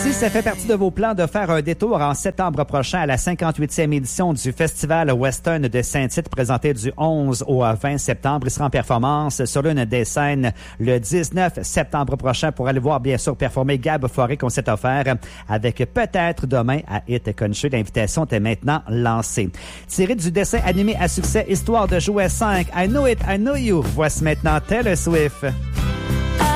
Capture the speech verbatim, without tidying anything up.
Si ça fait partie de vos plans de faire un détour en septembre prochain à la cinquante-huitième édition du Festival Western de Saint-Tite, présenté du onze au vingt septembre, il sera en performance sur l'une des scènes le dix-neuf septembre prochain pour aller voir, bien sûr, performer Gab Foré qu'on s'est offert avec peut-être demain à Hit Country. L'invitation est maintenant lancée. Tiré du dessin animé à succès Histoire de jouer cinq, I Know It, I Know You. Voici maintenant Taylor Swift.